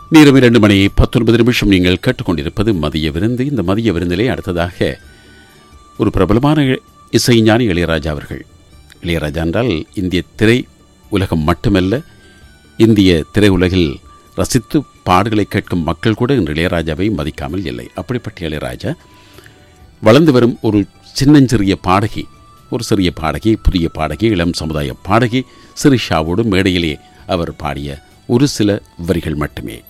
நேரம் 2:19 நீங்கள் கேட்டுக்கொண்டிருப்பது மதிய விருந்து. இந்த மதிய விருந்திலே அடுத்ததாக ஒரு பிரபலமான இசைஞானி இளையராஜா அவர்கள். இளையராஜா என்றால் இந்திய திரை உலகம் மட்டுமல்ல, இந்திய திரையுலகில் ரசித்து பாடல்களை கேட்கும் மக்கள் கூட இன்று இளையராஜாவை மதிக்காமல் இல்லை. அப்படிப்பட்ட இளையராஜா வளர்ந்து வரும் ஒரு சின்னஞ்சிறிய பாடகி, ஒரு சிறிய பாடகி, புதிய பாடகி, இளம் சமுதாய பாடகி சிரிஷாவோடு மேடையிலே அவர் பாடிய ஒரு சில வரிகள் மட்டுமே.